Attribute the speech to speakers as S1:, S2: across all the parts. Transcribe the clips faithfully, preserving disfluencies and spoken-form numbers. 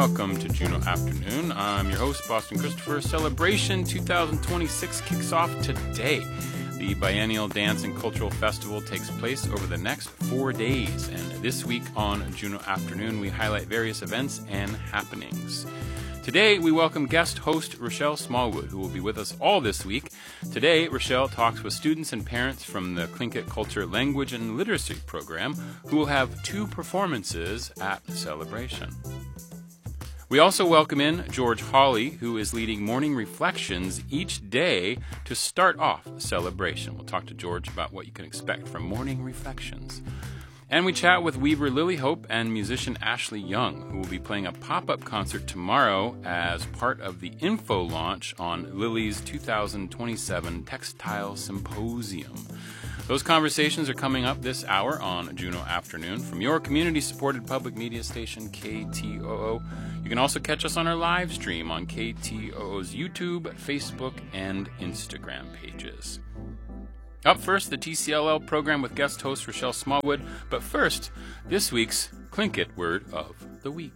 S1: Welcome to Juno Afternoon. I'm your host, Boston Christopher. Celebration twenty twenty-six kicks off today. The Biennial Dance and Cultural Festival takes place over the next four days. And this week on Juno Afternoon, we highlight various events and happenings. Today, we welcome guest host Rochelle Smallwood, who will be with us all this week. Today, Rochelle talks with students and parents from the Tlingit Culture Language and Literacy program, who will have two performances at the celebration. We also welcome in George Hawley, who is leading morning reflections each day to start off the celebration. We'll talk to George about what you can expect from morning reflections. And we chat with weaver Lily Hope and musician Ashley Young, who will be playing a pop-up concert tomorrow as part of the info launch on Lily's two thousand twenty-seven Textile Symposium. Those conversations are coming up this hour on Juno Afternoon from your community-supported public media station, K T O O. You can also catch us on our live stream on K T O O's YouTube, Facebook, and Instagram pages. Up first, the T C L L program with guest host Rochelle Smallwood. But first, this week's Tlingit word of the week.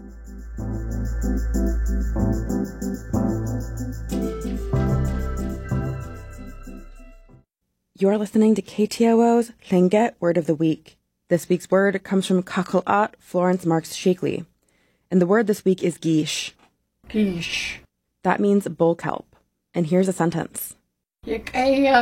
S2: You're listening to K T O O's Tlingit word of the week. This week's word comes from Kakalat Florence Marks Shakely. And the word this week is gish.
S3: Gish.
S2: That means bull kelp. And here's a sentence. It's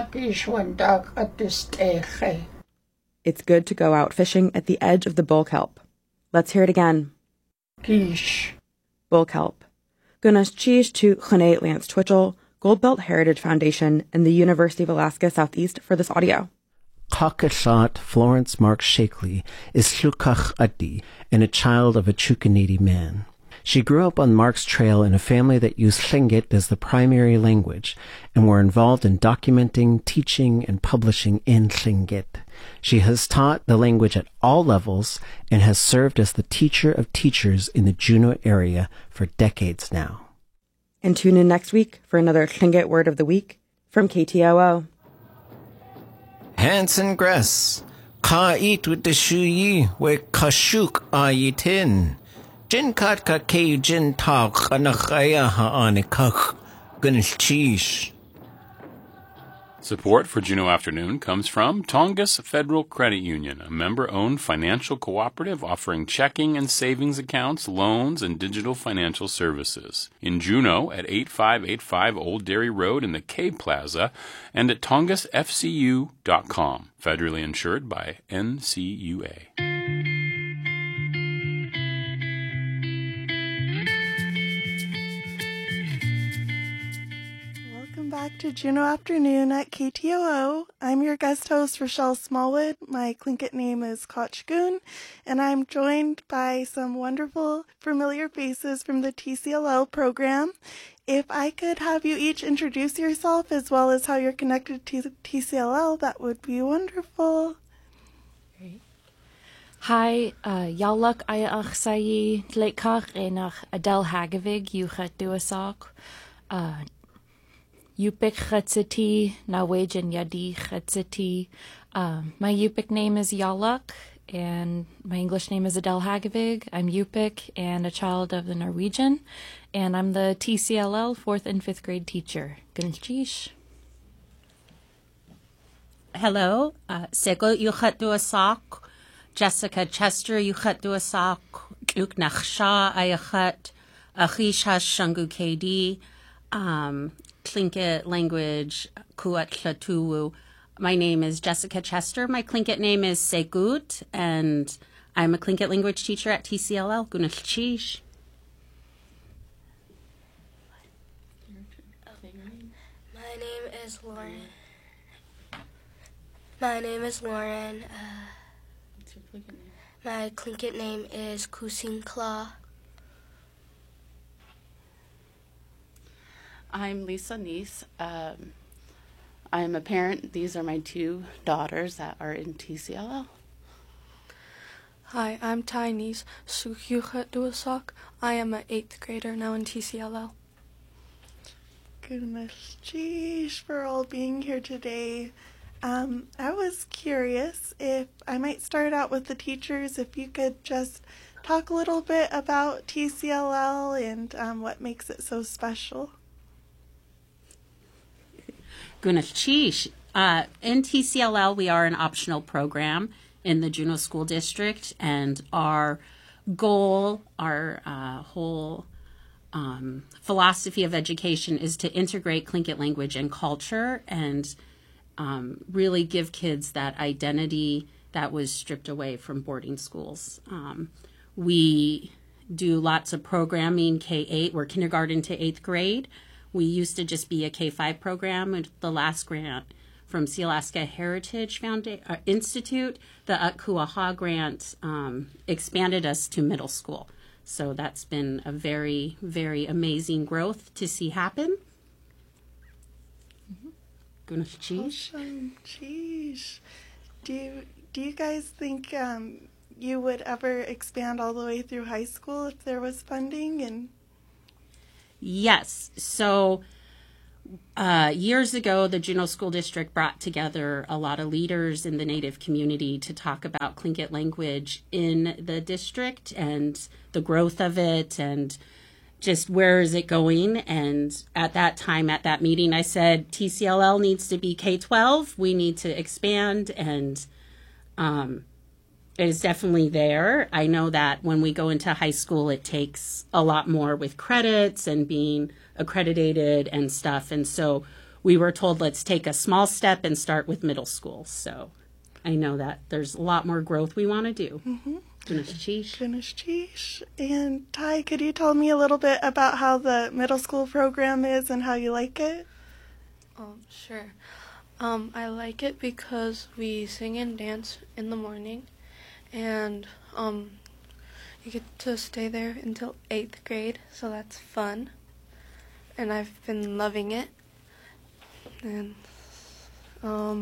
S2: good to go out fishing at the edge of the bull kelp. Let's hear it again.
S3: Gish.
S2: Bull kelp. Gunas cheese to Chane Lance Twitchell, Goldbelt Heritage Foundation, and the University of Alaska Southeast for this audio.
S4: Kakashat Florence Marks Shakely is Tlukach Addi and a child of a Chukanidi man. She grew up on Marks Trail in a family that used Tlingit as the primary language and were involved in documenting, teaching, and publishing in Tlingit. She has taught the language at all levels and has served as the teacher of teachers in the Juneau area for decades now.
S2: And tune in next week for another Tlingit word of the week from K T O O.
S5: Hanson Gress, ka eat with the shuyi, we kashuk ayitin. Jin kat ka ke jin tak anakaya haanikak gunchish.
S1: Support for Juno Afternoon comes from Tongass Federal Credit Union, a member-owned financial cooperative offering checking and savings accounts, loans, and digital financial services. In Juneau at eighty-five eighty-five Old Dairy Road in the K Plaza and at tongass f c u dot com. Federally insured by N C U A.
S6: Back to Juno Afternoon at K T O O. I'm your guest host, Rochelle Smallwood. My Tlingit name is Kachgoon, and I'm joined by some wonderful, familiar faces from the T C L L program. If I could have you each introduce yourself as well as how you're connected to T C L L, that would be wonderful.
S7: Great. Hi, uh, Yalak Ayach Sayi Tlekach Enach Adel Hagavig Yuchat Duasak. Uh, Yupik Chatziti, Nawajan Yadi Chatziti. Um, my Yupik name is Yalak, and my English name is Adele Hagavig. I'm Yupik and a child of the Norwegian, and I'm the T C L L fourth and fifth grade teacher. Gunchish.
S8: Hello, uh, Sego Yuchat Duasak, Jessica Chester Yuchat Duasak, Uknaksha Ayachat, Achisha Shangu K D. Um, Tlingit language, Kuat Klatuwu. My name is Jessica Chester. My Tlingit name is Segut, and I'm a Tlingit language teacher at T C L L. Gunalchish.
S9: My name is Lauren. My name is Lauren. Uh, What's your Tlingit name? My Tlingit name is Kusin Kla.
S10: I'm Lisa Neese. Um, I'm a parent. These are my two daughters that are in T C L L.
S11: Hi, I'm Ty Neese Sukyuchat Duasak. I am an eighth grader now in T C L L.
S6: Goodness, geez, for all being here today. Um, I was curious if I might start out with the teachers, if you could just talk a little bit about T C L L and um, what makes it so special?
S8: Gunashish. Uh, in T C L L, we are an optional program in the Juneau School District, and our goal, our uh, whole um, philosophy of education is to integrate Tlingit language and culture and um, really give kids that identity that was stripped away from boarding schools. Um, we do lots of programming, K eight, we're kindergarten to eighth grade. We used to just be a K five program, and the last grant from Sealaska Heritage Founda- uh, Institute, the Utkuaha grant, um, expanded us to middle school. So that's been a very, very amazing growth to see happen. Mm-hmm.
S6: Awesome. Sheesh. Do you, do you guys think um, you would ever expand all the way through high school if there was funding? And
S8: Yes. So uh, years ago, the Juneau School District brought together a lot of leaders in the Native community to talk about Tlingit language in the district and the growth of it and just where is it going. And at that time, at that meeting, I said, T C L L needs to be K twelve. We need to expand, and um, it is definitely there. I know that when we go into high school, it takes a lot more with credits and being accredited and stuff. And so we were told, let's take a small step and start with middle school. So I know that there's a lot more growth we want to do.
S6: Mm-hmm.
S8: Gunashish.
S6: Gunashish. And Ty, could you tell me a little bit about how the middle school program is and how you like it?
S11: Um, sure. Um, I like it because we sing and dance in the morning, and um, you get to stay there until eighth grade, so that's fun. And I've been loving it. And um,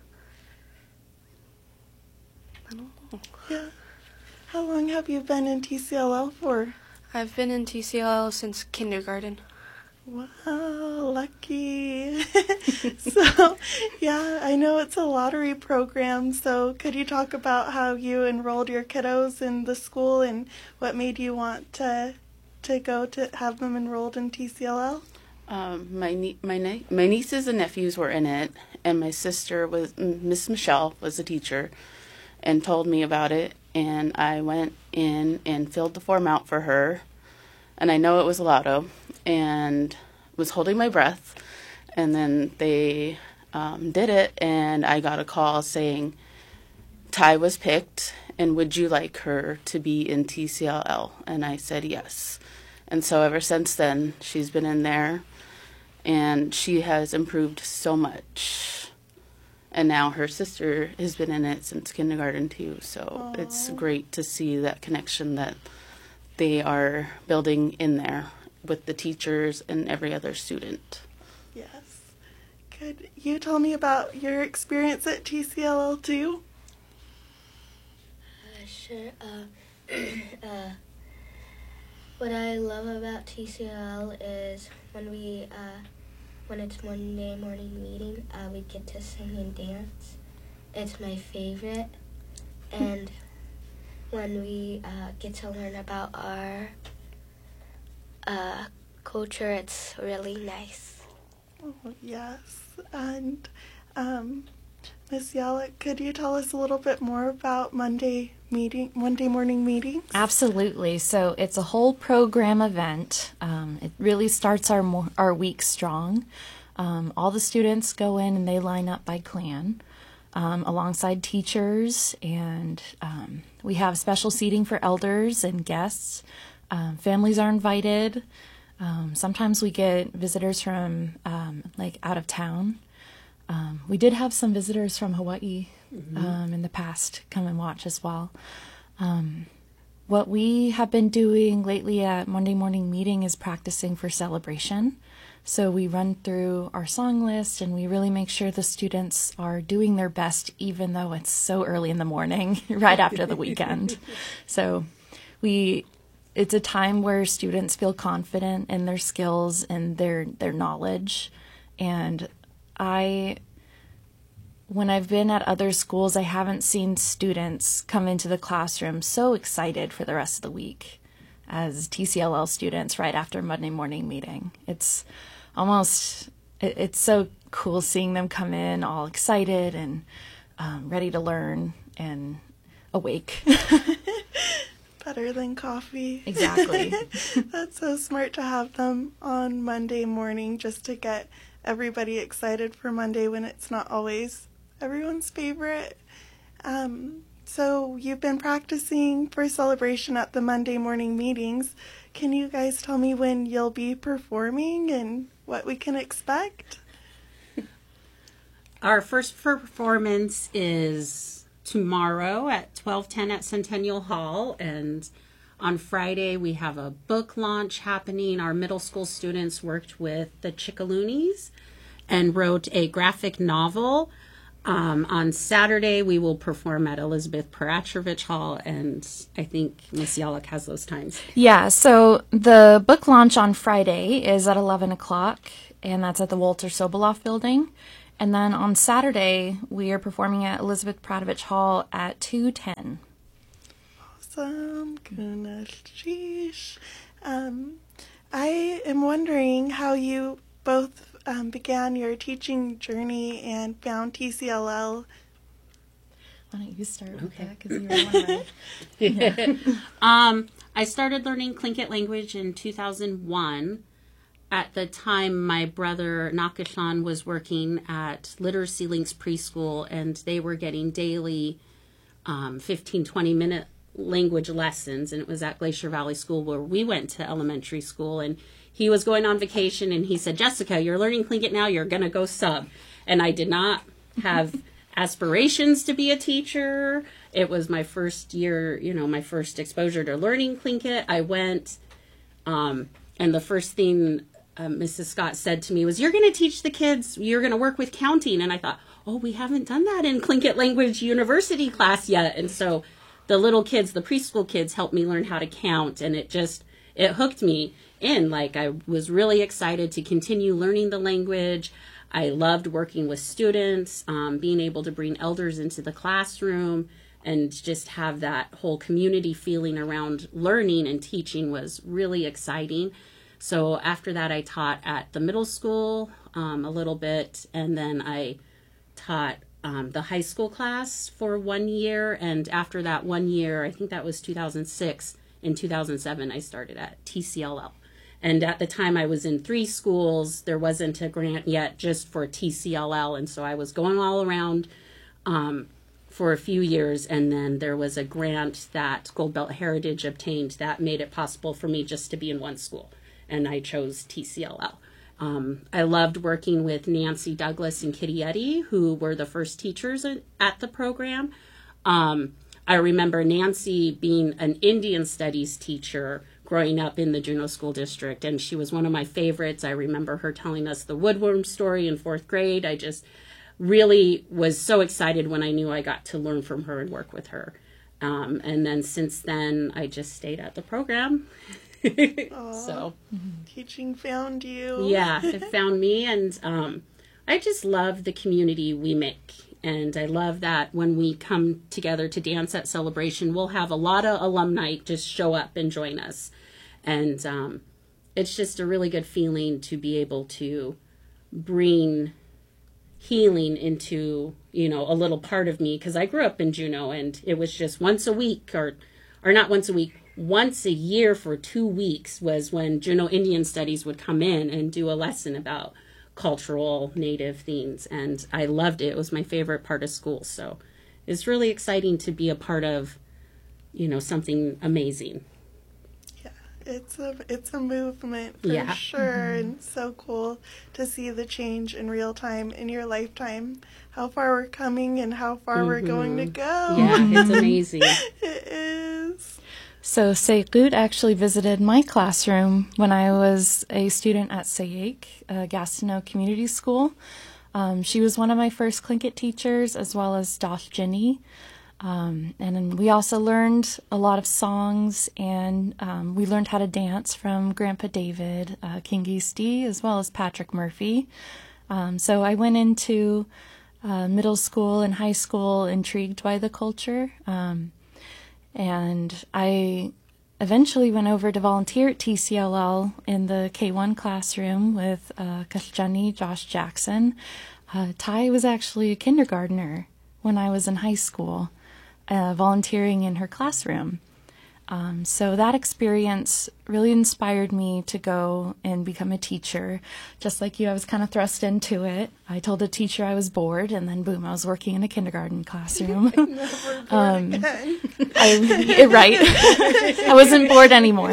S11: I don't know.
S6: Yeah. How long have you been in T C L L for?
S11: I've been in T C L L since kindergarten.
S6: Wow, lucky. So, yeah, I know it's a lottery program, so could you talk about how you enrolled your kiddos in the school and what made you want to to go to have them enrolled in T C L L?
S10: Um, my nie- my nie- my nieces and nephews were in it, and my sister was Miss Michelle was a teacher, and told me about it, and I went in and filled the form out for her, and I know it was a lotto, and was holding my breath, and then they um, did it, and I got a call saying Ty was picked, and would you like her to be in T C L L? And I said yes. And so ever since then, she's been in there, and she has improved so much. And now her sister has been in it since kindergarten too, so Aww. It's great to see that connection that they are building in there with the teachers and every other student.
S6: Yes. Could you tell me about your experience at T C L L too?
S9: Uh, sure. Uh, uh, what I love about T C L L is when we, uh, when it's Monday morning meeting, uh, we get to sing and dance. It's my favorite. And when we uh, get to learn about our uh, culture, it's really nice.
S6: Oh, yes. And um, Miss Yalek, could you tell us a little bit more about Monday meeting, Monday morning meetings?
S7: Absolutely. So it's a whole program event. Um, it really starts our mo- our week strong. Um, all the students go in and they line up by clan um, alongside teachers, and um, we have special seating for elders and guests. Um, families are invited. Um, sometimes we get visitors from um, like out of town. Um, we did have some visitors from Hawaii mm-hmm. um, in the past come and watch as well. Um, what we have been doing lately at Monday morning meeting is practicing for celebration. So we run through our song list and we really make sure the students are doing their best, even though it's so early in the morning, right after the weekend. So we, it's a time where students feel confident in their skills and their, their knowledge. And I when I've been at other schools, I haven't seen students come into the classroom so excited for the rest of the week as T C L L students right after Monday morning meeting. It's almost, it, it's so cool seeing them come in all excited and um, ready to learn and awake.
S6: Better than coffee.
S7: Exactly.
S6: That's so smart to have them on Monday morning just to get everybody excited for Monday when it's not always everyone's favorite. Um, so you've been practicing for celebration at the Monday morning meetings. Can you guys tell me when you'll be performing and what we can expect?
S8: Our first performance is tomorrow at twelve ten at Centennial Hall, and on Friday we have a book launch happening. Our middle school students worked with the Chickaloonies and wrote a graphic novel. Um, on Saturday we will perform at Elizabeth Parachovich Hall, and I think Miss Yaluk has those times.
S7: Yeah, so the book launch on Friday is at eleven o'clock, and that's at the Walter Soboleff building. And then on Saturday, we are performing at Elizabeth Pratovich Hall at two ten.
S6: Awesome. Goodness, sheesh. Um, I am wondering how you both um, began your teaching journey and found T C L L.
S7: Why don't you start with
S8: Okay.
S7: that, because you were one of
S8: yeah. um, I started learning Tlingit language in two thousand one. At the time, my brother Nakashan was working at Literacy Links Preschool, and they were getting daily um, fifteen, twenty minute language lessons, and it was at Glacier Valley School where we went to elementary school. And he was going on vacation, and he said, Jessica, you're learning Tlingit now, you're going to go sub. And I did not have aspirations to be a teacher. It was my first year, you know, my first exposure to learning Tlingit. I went, um, and the first thing Um, Missus Scott said to me was, you're going to teach the kids, you're going to work with counting. And I thought, oh, we haven't done that in Tlingit Language University class yet. And so the little kids, the preschool kids, helped me learn how to count. And it just, it hooked me in. Like, I was really excited to continue learning the language. I loved working with students, um, being able to bring elders into the classroom and just have that whole community feeling around learning and teaching was really exciting. So after that, I taught at the middle school um, a little bit, and then I taught um, the high school class for one year. And after that one year, I think that was two thousand six, in two thousand seven, I started at T C L L. And at the time, I was in three schools. There wasn't a grant yet just for T C L L, and so I was going all around um, for a few years, and then there was a grant that Gold Belt Heritage obtained that made it possible for me just to be in one school. And I chose T C L L. Um, I loved working with Nancy Douglas and Kitty Eddy, who were the first teachers at the program. Um, I remember Nancy being an Indian studies teacher growing up in the Juneau School District, and she was one of my favorites. I remember her telling us the woodworm story in fourth grade. I just really was so excited when I knew I got to learn from her and work with her. Um, and then since then, I just stayed at the program. So
S6: teaching found you.
S8: Yeah, it found me, and um, I just love the community we make. And I love that when we come together to dance at Celebration, we'll have a lot of alumni just show up and join us. And um, it's just a really good feeling to be able to bring healing into, you know, a little part of me, because I grew up in Juneau, and it was just once a week, or or not once a week, once a year for two weeks was when Juneau Indian Studies would come in and do a lesson about cultural native themes. And I loved it. It was my favorite part of school. So it's really exciting to be a part of, you know, something amazing.
S6: Yeah, it's a, it's a movement for
S8: Yeah.
S6: sure.
S8: Mm-hmm.
S6: And so cool to see the change in real time in your lifetime. How far we're coming and how far mm-hmm. we're going to go.
S8: Yeah, it's amazing.
S6: It is.
S7: So Seygut actually visited my classroom when I was a student at Sayek, uh, Gastineau Community School. Um, she was one of my first Tlingit teachers, as well as Dosh Ginny. Um, and then we also learned a lot of songs, and um, we learned how to dance from Grandpa David, uh, King Easty, as well as Patrick Murphy. Um, so I went into uh, middle school and high school intrigued by the culture. Um, and I eventually went over to volunteer at T C L L in the K one classroom with uh, Kashjani Josh Jackson. Uh, Ty was actually a kindergartner when I was in high school, uh, volunteering in her classroom. Um, so that experience really inspired me to go and become a teacher. Just like you, I was kind of thrust into it. I told a teacher I was bored, and then boom, I was working in a kindergarten classroom.
S6: Never bored
S7: um,
S6: again.
S7: I, right. I wasn't bored anymore.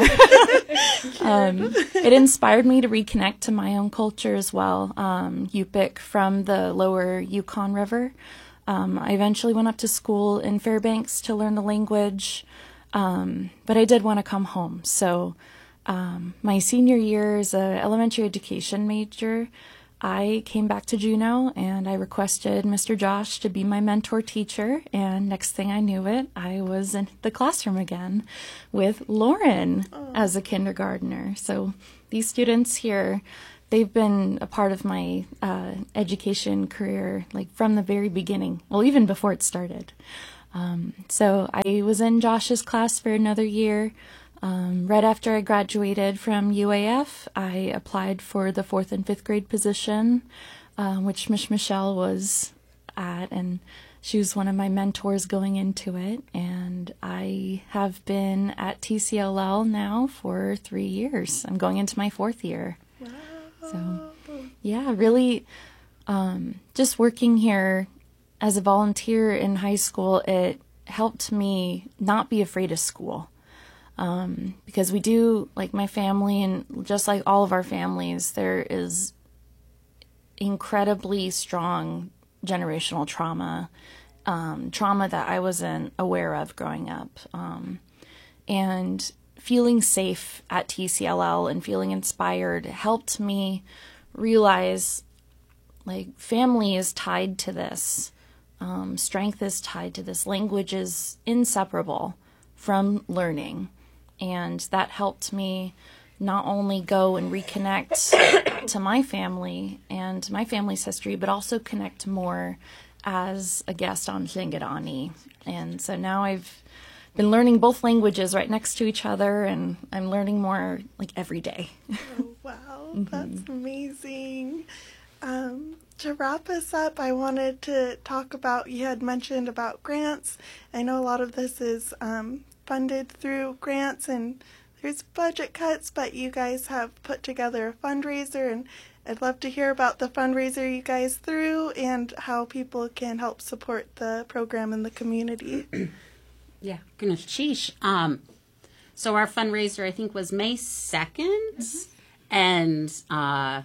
S7: um, it inspired me to reconnect to my own culture as well. Um, Yupik from the lower Yukon River. Um, I eventually went up to school in Fairbanks to learn the language. Um, but I did want to come home. So um, my senior year as an elementary education major, I came back to Juneau and I requested Mister Josh to be my mentor teacher. And next thing I knew it, I was in the classroom again with Lauren oh. as a kindergartner. So these students here, they've been a part of my uh, education career, like from the very beginning. Well, even before it started. Um, so I was in Josh's class for another year. Um, right after I graduated from U A F, I applied for the fourth and fifth grade position, uh, which Miss Michelle was at, and she was one of my mentors going into it. And I have been at T C L L now for three years. I'm going into my fourth year. Wow. So, yeah, really, um, just working here as a volunteer in high school, it helped me not be afraid of school. Um, because we do, like my family and just like all of our families, there is incredibly strong generational trauma, um, trauma that I wasn't aware of growing up. Um, and feeling safe at T C L L and feeling inspired helped me realize, like, family is tied to this. Um, strength is tied to this. Language is inseparable from learning. And that helped me not only go and reconnect to my family and my family's history, but also connect more as a guest on Tlingit. And so now I've been learning both languages right next to each other, and I'm learning more like every day.
S6: Oh, wow. That's amazing. Um, to wrap us up, I wanted to talk about, you had mentioned about grants. I know a lot of this is um, funded through grants and there's budget cuts, but you guys have put together a fundraiser, and I'd love to hear about the fundraiser you guys threw and how people can help support the program in the community.
S8: Yeah, goodness, sheesh. Um, so our fundraiser, I think, was May second, mm-hmm. and uh,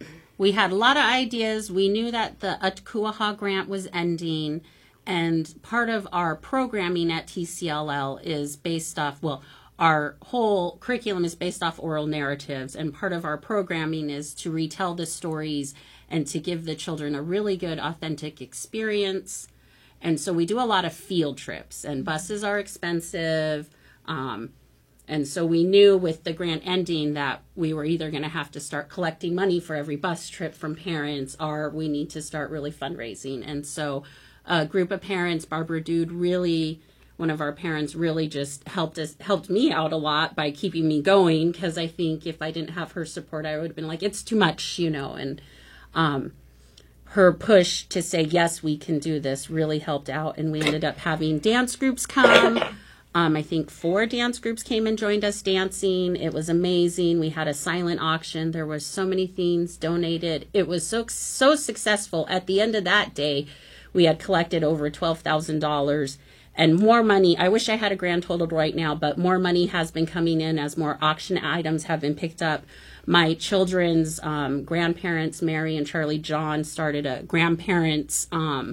S8: we had a lot of ideas. We knew that the Utkuaha grant was ending, and part of our programming at T C L L is based off, well, our whole curriculum is based off oral narratives, and part of our programming is to retell the stories and to give the children a really good, authentic experience. And so we do a lot of field trips, and buses are expensive. Um, and so we knew with the grant ending that we were either going to have to start collecting money for every bus trip from parents, or we need to start really fundraising. And so a group of parents, Barbara Dude, really, one of our parents, really just helped us, helped me out a lot by keeping me going, because I think if I didn't have her support, I would have been like, it's too much, you know, and um, her push to say, yes, we can do this really helped out. And we ended up having dance groups come. Um, I think four dance groups came and joined us dancing. It was amazing. We had a silent auction. There were so many things donated. It was so, so successful. At the end of that day, we had collected over twelve thousand dollars and more money. I wish I had a grand total right now, but more money has been coming in as more auction items have been picked up. My children's um, grandparents, Mary and Charlie John, started a grandparents um,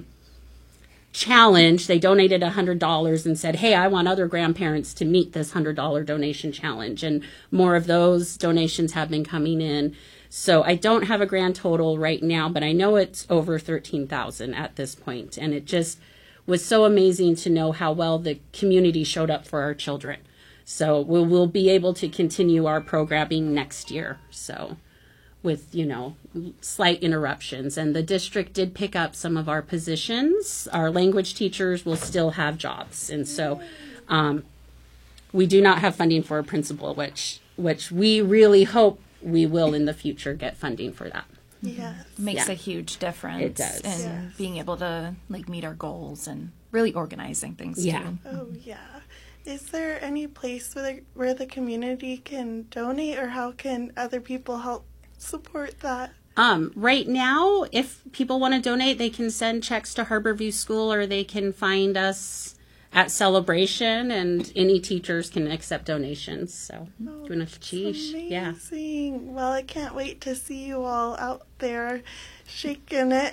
S8: challenge. They donated one hundred dollars and said, hey, I want other grandparents to meet this one hundred dollars donation challenge. And more of those donations have been coming in. So I don't have a grand total right now, but I know it's over thirteen thousand at this point. And it just was so amazing to know how well the community showed up for our children. So we'll, we'll be able to continue our programming next year. So with, you know, slight interruptions. And the district did pick up some of our positions. Our language teachers will still have jobs. And so um, we do not have funding for a principal, which which we really hope we will in the future get funding for that.
S6: Yes.
S12: Makes
S8: Yeah.
S12: a huge difference.
S8: It does.
S12: in
S6: Yes.
S12: being able to like meet our goals and really organizing things
S8: Yeah.
S12: too.
S6: Oh, yeah. Is there any place where the, where the community can donate, or how can other people help support that?
S8: Um, right now, if people want to donate, they can send checks to Harborview School, or they can find us at Celebration, and any teachers can accept donations. So,
S6: Oh,
S8: doing a cheese, yeah.
S6: Amazing. Well, I can't wait to see you all out there shaking it.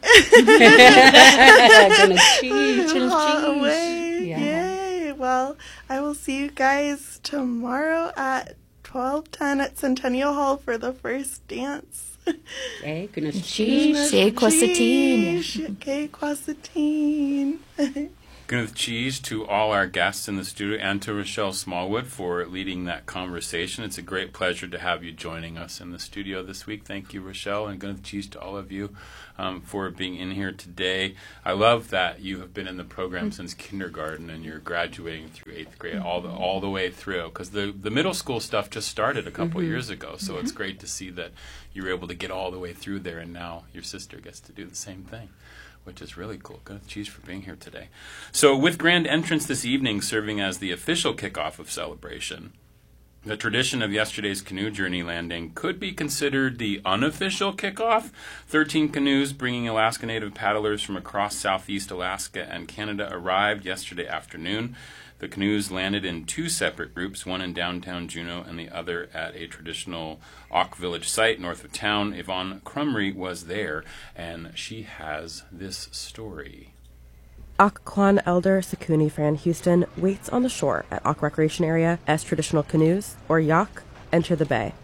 S8: Gonna cheese,
S6: In a hot
S8: cheese.
S6: way.
S8: Yeah.
S6: Yay. Well, I will see you guys tomorrow at twelve ten at Centennial Hall for the first dance.
S8: Okay, gonna cheese.
S12: Chez Quasatine.
S6: Chez Quasatine.
S1: Gwyneth Cheese, to all our guests in the studio, and to Rochelle Smallwood for leading that conversation. It's a great pleasure to have you joining us in the studio this week. Thank you, Rochelle, and Gwyneth Cheese, to all of you um, for being in here today. I love that you have been in the program mm-hmm. since kindergarten, and you're graduating through eighth grade all the all the way through, because the, the middle school stuff just started a couple
S8: mm-hmm.
S1: years ago, so mm-hmm. it's great to see that you were able to get all the way through there, and now your sister gets to do the same thing, which is really cool. Gwyneth Cheese for being here today. So with grand entrance this evening serving as the official kickoff of Celebration, the tradition of yesterday's canoe journey landing could be considered the unofficial kickoff. Thirteen canoes bringing Alaska Native paddlers from across southeast Alaska and Canada arrived yesterday afternoon. The canoes landed in two separate groups, one in downtown Juneau and the other at a traditional Auk Village site north of town. Yvonne Crumry was there, and she has this story.
S2: Occoquan elder Sakuni Fran Houston waits on the shore at Auk Recreation Area as traditional canoes, or yak, enter the bay.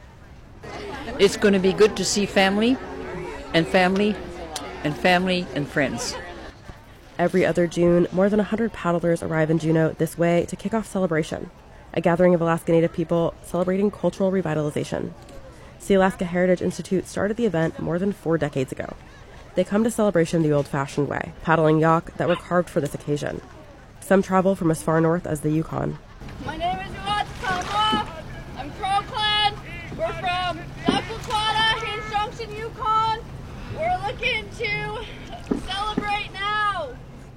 S3: It's going to be good to see family and family and family and friends.
S2: Every other June, more than one hundred paddlers arrive in Juneau this way to kick off Celebration, a gathering of Alaska Native people celebrating cultural revitalization. The Alaska Heritage Institute started the event more than four decades ago. They come to Celebration the old-fashioned way, paddling yak that were carved for this occasion. Some travel from as far north as the Yukon.
S13: My name is Uatskama. I'm Crow Clan. We're from Occoquan, Hayes Junction, Yukon. We're looking to celebrate now.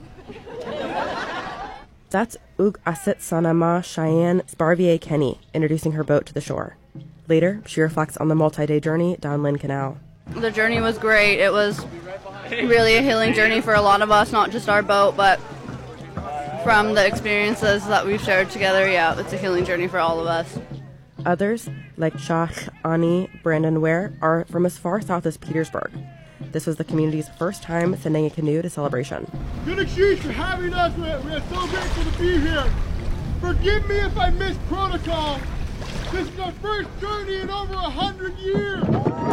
S2: That's Ug Asit Sanama Cheyenne Sparvier Kenny introducing her boat to the shore. Later, she reflects on the multi-day journey down Lynn Canal.
S14: The journey was great. It was really a healing journey for a lot of us, not just our boat, but from the experiences that we've shared together, yeah, it's a healing journey for all of us.
S2: Others, like Shach, Ani, Brandon Ware, are from as far south as Petersburg. This was the community's first time sending a canoe to Celebration.
S15: Good excuse for having us. We're, we're so grateful to be here. Forgive me if I missed protocol. This is our first journey in over a hundred years.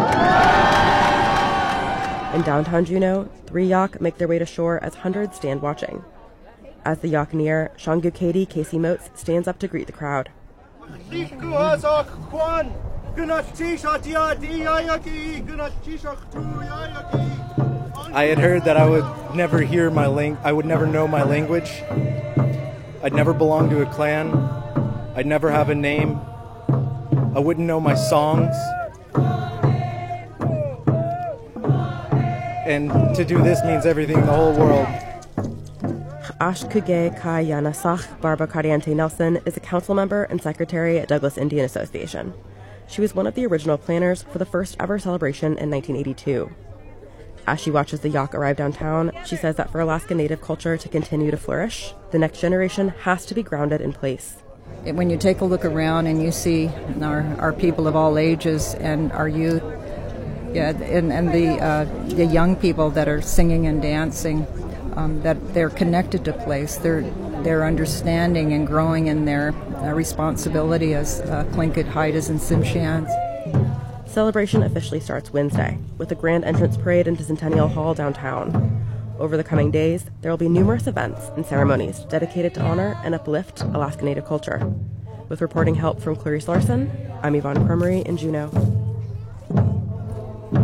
S2: In downtown Juneau, three yak make their way to shore as hundreds stand watching. As the yak near, Shangu Katie Casey Motes stands up to greet the crowd.
S16: I had heard that I would never hear my lang- I would never know my language. I'd never belong to a clan. I'd never have a name. I wouldn't know my songs. And to do this means everything in the whole world.
S2: Ashkuge Kayanasach Barbara Cariente Nelson is a council member and secretary at Douglas Indian Association. She was one of the original planners for the first ever celebration in nineteen eighty-two. As she watches the yak arrive downtown, she says that for Alaska Native culture to continue to flourish, the next generation has to be grounded in place.
S3: When you take a look around and you see our, our people of all ages and our youth, yeah, and, and the uh, the young people that are singing and dancing, um, that they're connected to place, they're they're understanding and growing in their uh, responsibility as uh, Tlingit, Haidas, and Tsimshians.
S2: Celebration officially starts Wednesday with a grand entrance parade into Centennial Hall downtown. Over the coming days, there will be numerous events and ceremonies dedicated to honor and uplift Alaska Native culture. With reporting help from Clarice Larson, I'm Yvonne Crumry in Juneau.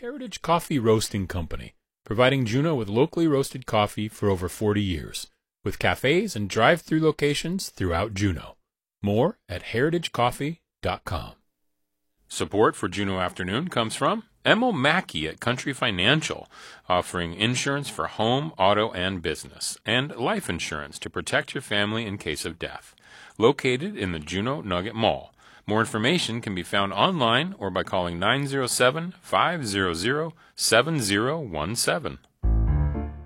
S1: Heritage Coffee Roasting Company, providing Juneau with locally roasted coffee for over forty years, with cafes and drive-through locations throughout Juneau. More at heritage coffee dot com. Support for Juneau Afternoon comes from Emil Mackey at Country Financial, offering insurance for home, auto, and business, and life insurance to protect your family in case of death. Located in the Juneau Nugget Mall. More information can be found online or by calling nine zero seven, five zero zero, seven zero one seven.